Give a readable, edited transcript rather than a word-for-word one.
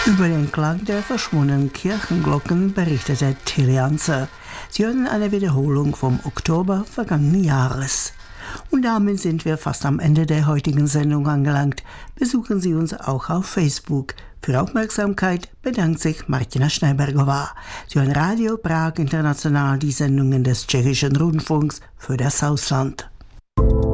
Über den Klang der verschwundenen Kirchenglocken berichtete Tilly Anser. Sie hören eine Wiederholung vom Oktober vergangenen Jahres. Und damit sind wir fast am Ende der heutigen Sendung angelangt. Besuchen Sie uns auch auf Facebook. Für Aufmerksamkeit bedankt sich Martina Schneibergová. Sie hören Radio Prag International, die Sendungen des Tschechischen Rundfunks für das Ausland.